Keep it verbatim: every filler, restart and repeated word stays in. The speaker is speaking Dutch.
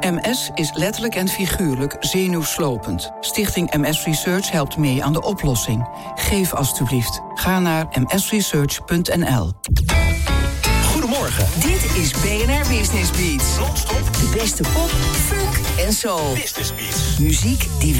M S is letterlijk en figuurlijk zenuwslopend. Stichting M S Research helpt mee aan de oplossing. Geef alstublieft. Ga naar m s research punt n l. Goedemorgen. Dit is B N R Business Beats. Non-stop. De beste pop, funk en soul. Business Beats. Muziek die